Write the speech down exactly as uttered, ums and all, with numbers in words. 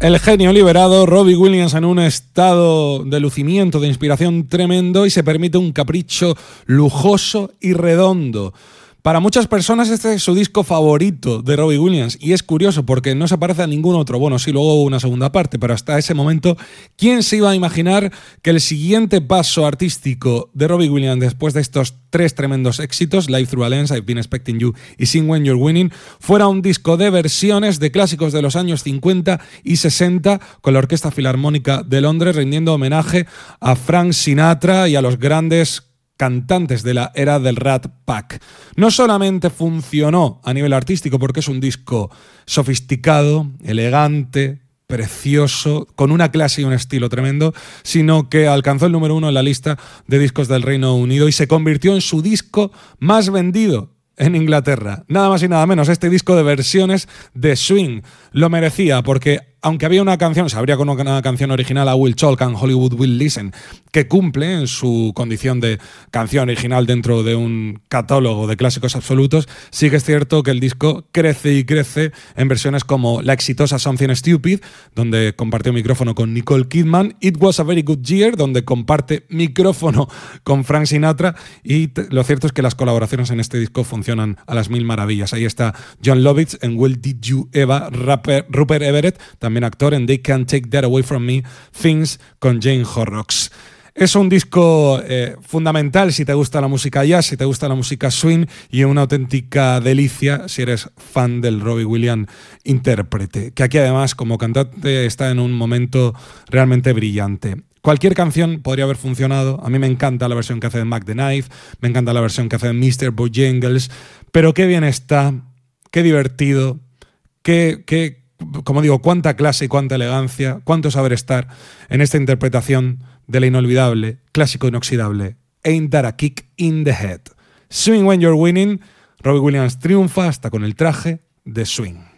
El genio liberado, Robbie Williams en un estado de lucimiento, de inspiración tremendo, y se permite un capricho lujoso y redondo. Para muchas personas este es su disco favorito de Robbie Williams, y es curioso porque no se parece a ningún otro. Bueno, sí, luego hubo una segunda parte, pero hasta ese momento, ¿quién se iba a imaginar que el siguiente paso artístico de Robbie Williams después de estos tres tremendos éxitos, Live Through a Lens, I've Been Expecting You y Sing When You're Winning, fuera un disco de versiones de clásicos de los años cincuenta y sesenta con la Orquesta Filarmónica de Londres, rindiendo homenaje a Frank Sinatra y a los grandes cantantes de la era del Rat Pack. No solamente funcionó a nivel artístico porque es un disco sofisticado, elegante, precioso, con una clase y un estilo tremendo, sino que alcanzó el número uno en la lista de discos del Reino Unido y se convirtió en su disco más vendido en Inglaterra. Nada más y nada menos, este disco de versiones de swing lo merecía porque aunque había una canción, se abría con una canción original, I Will Talk and Hollywood Will Listen, que cumple en su condición de canción original dentro de un catálogo de clásicos absolutos, sí que es cierto que el disco crece y crece en versiones como la exitosa Something Stupid, donde compartió micrófono con Nicole Kidman, It Was a Very Good Year, donde comparte micrófono con Frank Sinatra, y t- lo cierto es que las colaboraciones en este disco funcionan a las mil maravillas. Ahí está John Lovitz en Well Did You Ever, rapper, Rupert Everett, también actor en They Can't Take That Away From Me, Things con Jane Horrocks. Es un disco eh, fundamental si te gusta la música jazz, si te gusta la música swing, y una auténtica delicia si eres fan del Robbie Williams intérprete, que aquí además como cantante está en un momento realmente brillante. Cualquier canción podría haber funcionado. A mí me encanta la versión que hace de Mac the Knife, me encanta la versión que hace de mister Bojangles, pero qué bien está, qué divertido, qué... qué como digo, cuánta clase y cuánta elegancia, cuánto saber estar en esta interpretación de la inolvidable, clásico inoxidable Ain't That a Kick in the Head. Swing When You're Winning, Robbie Williams triunfa hasta con el traje de swing.